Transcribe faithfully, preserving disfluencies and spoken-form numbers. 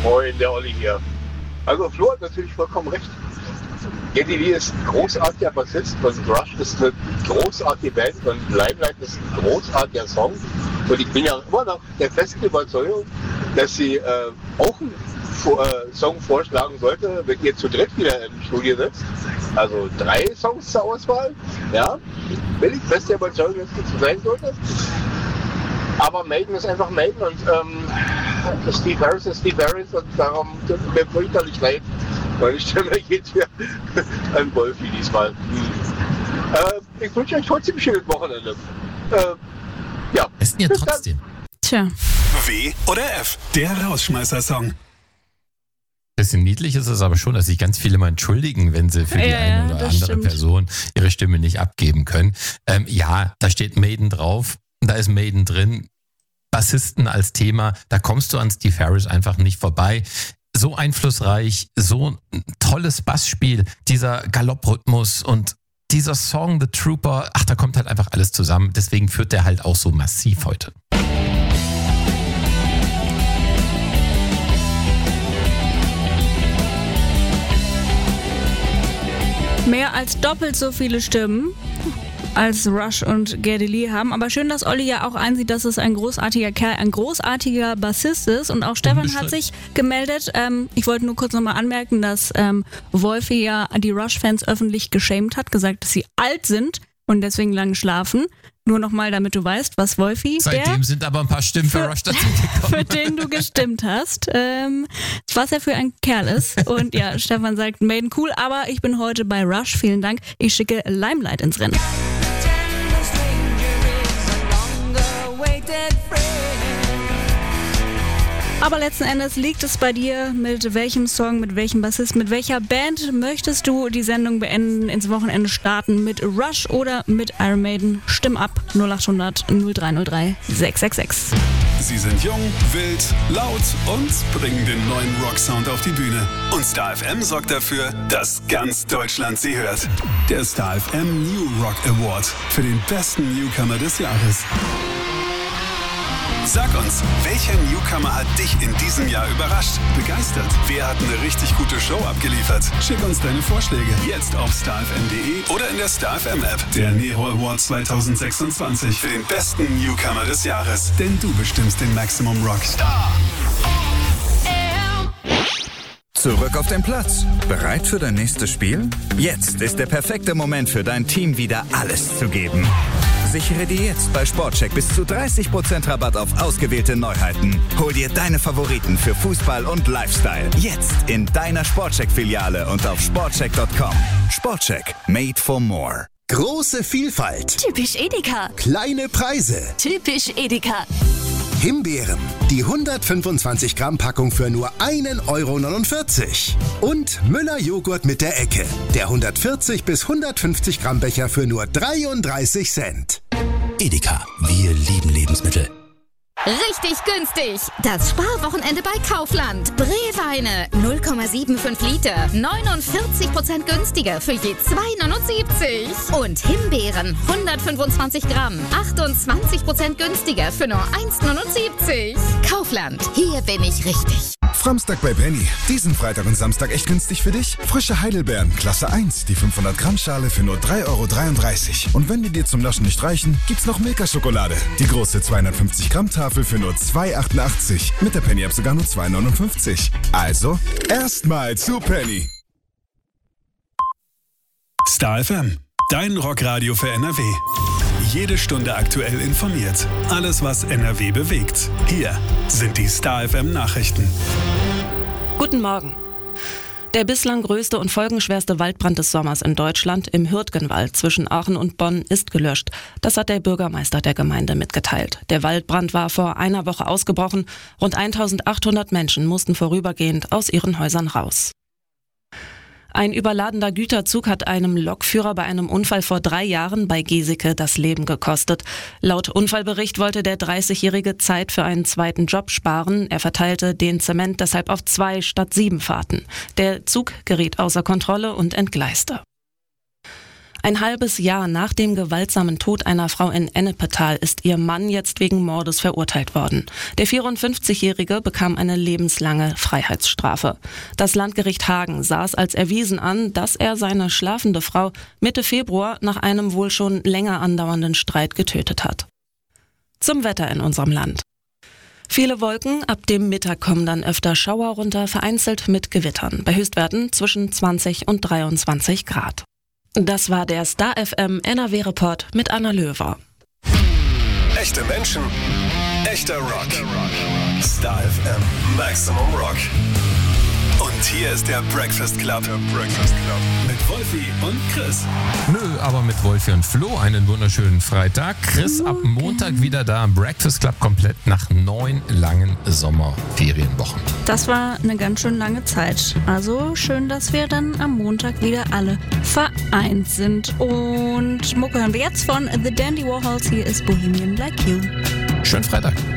Moin, der Olli hier. Also Flo hat natürlich vollkommen recht. Geddy Lee ist ein großartiger Bassist und Rush ist eine großartige Band und Limelight ist ein großartiger Song. Und ich bin ja immer noch der festen Überzeugung, dass sie äh, auch einen äh, Song vorschlagen sollte, wenn ihr zu dritt wieder im Studio sitzt. Also drei Songs zur Auswahl. Ja, bin ich fest der Überzeugung, dass das so sein sollte. Aber Maiden ist einfach Maiden und ähm, Steve Harris ist Steve Harris und darum tut mir fürchterlich leid. Meine Stimme geht hier an Wolfi diesmal. Hm. Äh, ich wünsche euch trotzdem ein schönes Wochenende. Äh, ja. Ist ja trotzdem. Tja. W oder F, der Rausschmeißer-Song. Bisschen niedlich ist es aber schon, dass sich ganz viele mal entschuldigen, wenn sie für die Ja, eine oder das andere stimmt. Person ihre Stimme nicht abgeben können. Ähm, ja, da steht Maiden drauf, da ist Maiden drin. Bassisten als Thema, da kommst du an Steve Harris einfach nicht vorbei. So einflussreich, so ein tolles Bassspiel, dieser Galopprhythmus und dieser Song, The Trooper, ach, da kommt halt einfach alles zusammen. Deswegen führt der halt auch so massiv heute. Mehr als doppelt so viele Stimmen als Rush und Geddy Lee haben. Aber schön, dass Olli ja auch einsieht, dass es ein großartiger Kerl, ein großartiger Bassist ist. Und auch Stefan hat sich gemeldet. Ähm, ich wollte nur kurz nochmal anmerken, dass ähm, Wolfi ja die Rush-Fans öffentlich geschämt hat, gesagt, dass sie alt sind und deswegen lang schlafen. Nur nochmal, damit du weißt, was Wolfi, Seitdem der, sind aber ein paar Stimmen für, für Rush dazugekommen. für den du gestimmt hast, ähm, was er für ein Kerl ist. Und ja, Stefan sagt, Maiden cool, aber ich bin heute bei Rush. Vielen Dank. Ich schicke Limelight ins Rennen. Aber letzten Endes liegt es bei dir, mit welchem Song, mit welchem Bassist, mit welcher Band möchtest du die Sendung beenden, ins Wochenende starten, mit Rush oder mit Iron Maiden? Stimm ab, null acht hundert null drei null drei sechs sechs sechs. Sie sind jung, wild, laut und bringen den neuen Rocksound auf die Bühne. Und Star F M sorgt dafür, dass ganz Deutschland sie hört. Der Star F M New Rock Award für den besten Newcomer des Jahres. Sag uns, welcher Newcomer hat dich in diesem Jahr überrascht, begeistert? Wer hat eine richtig gute Show abgeliefert? Schick uns deine Vorschläge jetzt auf star f m punkt d e oder in der Star F M App. Der Nero Award zwanzig sechsundzwanzig für den besten Newcomer des Jahres. Denn du bestimmst den Maximum Rock. Star. Zurück auf den Platz. Bereit für dein nächstes Spiel? Jetzt ist der perfekte Moment für dein Team, wieder alles zu geben. Sichere dir jetzt bei Sportcheck bis zu dreißig Prozent Rabatt auf ausgewählte Neuheiten. Hol dir deine Favoriten für Fußball und Lifestyle. Jetzt in deiner Sportcheck-Filiale und auf sportcheck punkt com. Sportcheck. Made for more. Große Vielfalt. Typisch Edeka. Kleine Preise. Typisch Edeka. Himbeeren. Die hundertfünfundzwanzig Gramm Packung für nur ein Euro neunundvierzig. Und Müller Joghurt mit der Ecke. Der hundertvierzig bis hundertfünfzig Gramm Becher für nur dreiunddreißig Cent. Edeka. Wir lieben Lebensmittel. Richtig günstig. Das Sparwochenende bei Kaufland. Brühweine null Komma fünfundsiebzig Liter. neunundvierzig Prozent günstiger für je zwei neunundsiebzig. Und Himbeeren hundertfünfundzwanzig Gramm. achtundzwanzig Prozent günstiger für nur eins neunundsiebzig. Kaufland. Hier bin ich richtig. Samstag bei Penny. Diesen Freitag und Samstag echt günstig für dich? Frische Heidelbeeren, Klasse eins, die fünfhundert Gramm Schale für nur drei Euro dreiunddreißig. Und wenn die dir zum Naschen nicht reichen, gibt's noch Milka-Schokolade. Die große zweihundertfünfzig Gramm Tafel für nur zwei achtundachtzig. Mit der Penny-App sogar nur zwei neunundfünfzig. Also, erstmal zu Penny. Star F M, dein Rockradio für N R W. Jede Stunde aktuell informiert. Alles, was N R W bewegt. Hier sind die Star F M Nachrichten. Guten Morgen. Der bislang größte und folgenschwerste Waldbrand des Sommers in Deutschland im Hürtgenwald zwischen Aachen und Bonn ist gelöscht. Das hat der Bürgermeister der Gemeinde mitgeteilt. Der Waldbrand war vor einer Woche ausgebrochen. Rund eintausendachthundert Menschen mussten vorübergehend aus ihren Häusern raus. Ein überladener Güterzug hat einem Lokführer bei einem Unfall vor drei Jahren bei Geseke das Leben gekostet. Laut Unfallbericht wollte der dreißigjährige Zeit für einen zweiten Job sparen. Er verteilte den Zement deshalb auf zwei statt sieben Fahrten. Der Zug geriet außer Kontrolle und entgleiste. Ein halbes Jahr nach dem gewaltsamen Tod einer Frau in Ennepetal ist ihr Mann jetzt wegen Mordes verurteilt worden. Der vierundfünfzigjährige bekam eine lebenslange Freiheitsstrafe. Das Landgericht Hagen sah es als erwiesen an, dass er seine schlafende Frau Mitte Februar nach einem wohl schon länger andauernden Streit getötet hat. Zum Wetter in unserem Land. Viele Wolken, ab dem Mittag kommen dann öfter Schauer runter, vereinzelt mit Gewittern. Bei Höchstwerten zwischen zwanzig und dreiundzwanzig Grad. Das war der Star F M N R W-Report mit Anna Löwer. Echte Menschen, echter Rock. Star F M Maximum Rock. Und hier ist der Breakfast Club. Der Breakfast Club. Mit Wolfi und Chris. Nö, aber mit Wolfi und Flo einen wunderschönen Freitag. Chris ab Montag wieder da. Breakfast Club komplett nach neun langen Sommerferienwochen. Das war eine ganz schön lange Zeit. Also schön, dass wir dann am Montag wieder alle vereint sind. Und Mucke hören wir jetzt von The Dandy Warhols. Hier ist Bohemian Like You. Schönen Freitag.